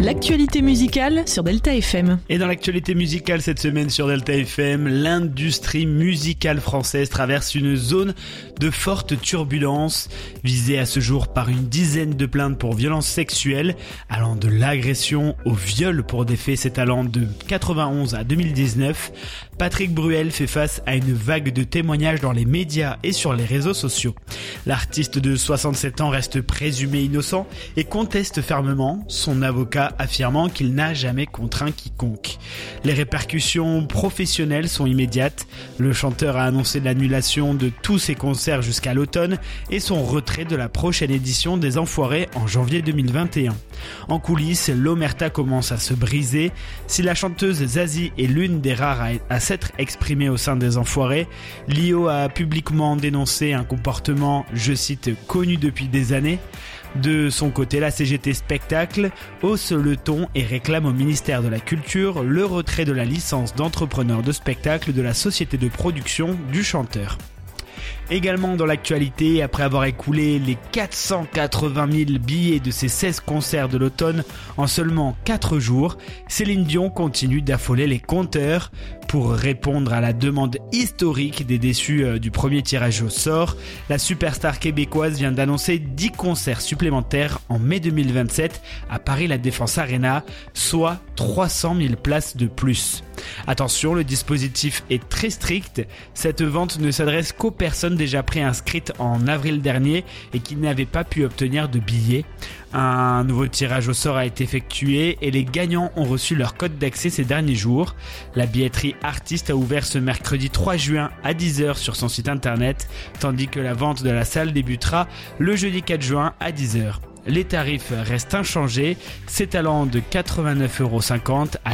L'actualité musicale sur Delta FM. Et dans l'actualité musicale cette semaine sur Delta FM, l'industrie musicale française traverse une zone de forte turbulence, visée à ce jour par une dizaine de plaintes pour violences sexuelles, allant de l'agression au viol pour des faits s'étalant de 91 à 2019. Patrick Bruel fait face à une vague de témoignages dans les médias et sur les réseaux sociaux. L'artiste de 67 ans reste présumé innocent et conteste fermement, son avocat affirmant qu'il n'a jamais contraint quiconque. Les répercussions professionnelles sont immédiates. Le chanteur a annoncé l'annulation de tous ses concerts jusqu'à l'automne et son retrait de la prochaine édition des Enfoirés en janvier 2021. En coulisses, l'omerta commence à se briser. Si la chanteuse Zazie est l'une des rares à s'être exprimée au sein des Enfoirés, Lio a publiquement dénoncé un comportement, je cite, connu depuis des années. De son côté, la CGT Spectacle hausse le ton et réclame au ministère de la Culture le retrait de la licence d'entrepreneur de spectacle de la société de production du chanteur. Également dans l'actualité, après avoir écoulé les 480 000 billets de ses 16 concerts de l'automne en seulement 4 jours, Céline Dion continue d'affoler les compteurs. Pour répondre à la demande historique des déçus du premier tirage au sort, la superstar québécoise vient d'annoncer 10 concerts supplémentaires en mai 2027 à Paris La Défense Arena, soit 300 000 places de plus. Attention, le dispositif est très strict. Cette vente ne s'adresse qu'aux personnes déjà préinscrites en avril dernier et qui n'avaient pas pu obtenir de billets. Un nouveau tirage au sort a été effectué et les gagnants ont reçu leur code d'accès ces derniers jours. La billetterie Artiste a ouvert ce mercredi 3 juin à 10h sur son site internet, tandis que la vente de la salle débutera le jeudi 4 juin à 10h. Les tarifs restent inchangés, s'étalant de 89,50€ à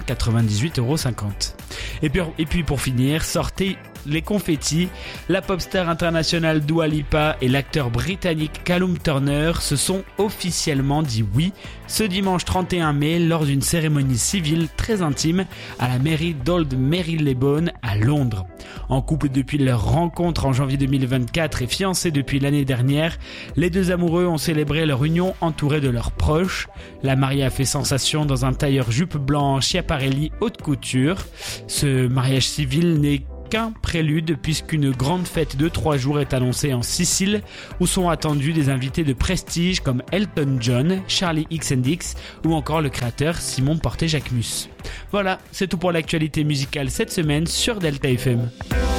298,50€. Et puis pour finir, sortez les confettis. La pop star internationale Dua Lipa et l'acteur britannique Callum Turner se sont officiellement dit oui ce dimanche 31 mai lors d'une cérémonie civile très intime à la mairie d'Old Marylebone à Londres. En couple depuis leur rencontre en janvier 2024 et fiancés depuis l'année dernière, les deux amoureux ont célébré leur union entourés de leurs proches. La mariée a fait sensation dans un tailleur jupe blanc Schiaparelli haute couture. Ce mariage civil n'est qu'un prélude puisqu'une grande fête de 3 jours est annoncée en Sicile où sont attendus des invités de prestige comme Elton John, Charlie XCX ou encore le créateur Simon Porté-Jacquemus. Voilà, c'est tout pour l'actualité musicale cette semaine sur Delta FM.